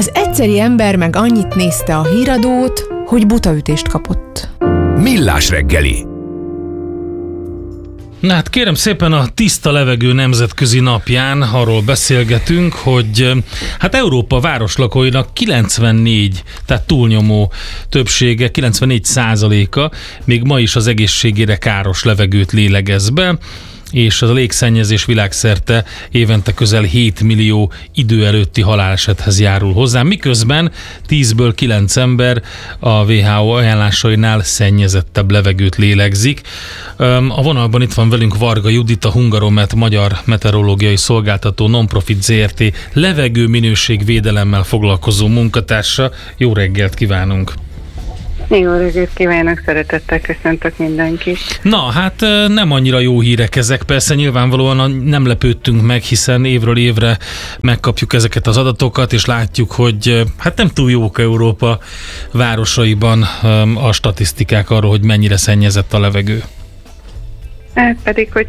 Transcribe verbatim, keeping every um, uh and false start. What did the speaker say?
Az egyszeri ember meg annyit nézte a híradót, hogy butaütést kapott. Millás reggeli. Na hát kérem szépen, a Tiszta Levegő Nemzetközi Napján arról beszélgetünk, hogy hát Európa városlakóinak kilencvennégy, tehát túlnyomó többsége, kilencvennégy százaléka még ma is az egészségére káros levegőt lélegez be, és a légszennyezés világszerte évente közel hét millió idő előtti halálesethez járul hozzá, miközben tízből kilenc ember a dupla vé há ó ajánlásainál szennyezettebb levegőt lélegzik. A vonalban itt van velünk Varga Judit, a Hungaromet Magyar Meteorológiai Szolgáltató Nonprofit zé er té levegőminőségvédelemmel foglalkozó munkatársa. Jó reggelt kívánunk! Jó reggelt kívánok, szeretettel köszöntök mindenkit. Na, hát nem annyira jó hírek ezek, persze nyilvánvalóan nem lepődtünk meg, hiszen évről évre megkapjuk ezeket az adatokat, és látjuk, hogy hát nem túl jók Európa városaiban a statisztikák arról, hogy mennyire szennyezett a levegő. Hát pedig, hogy